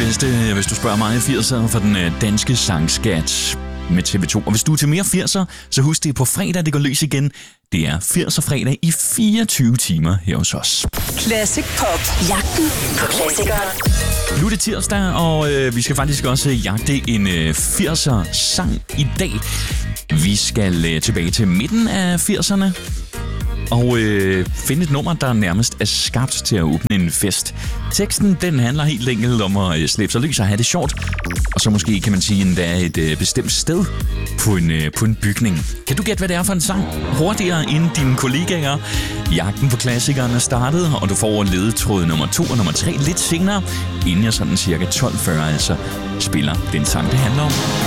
bedste, hvis du spørger mig, 80'ere for den danske sangskat med TV2. Og hvis du er til mere 80'er, så husk det på fredag, det går løs igen. Det er 80'er fredag i 24 timer her hos os. Classic Pop. Jagten på klassikere. Nu er det tirsdag, og vi skal faktisk også jagte en 80'er sang i dag. Vi skal tilbage til midten af 80'erne og finde et nummer, der nærmest er skabt til at åbne en fest. Teksten, den handler helt enkelt om at slippe sig løs og have det sjovt. Og så måske kan man sige endda et bestemt sted på en bygning. Kan du gætte, hvad det er for en sang? Hurtigere end dine kollegaer. Jagten på klassikerne er startet, og du får ledetråd nummer 2 og nummer 3 lidt senere, inden jeg sådan cirka 12:40 altså spiller den sang, det handler om.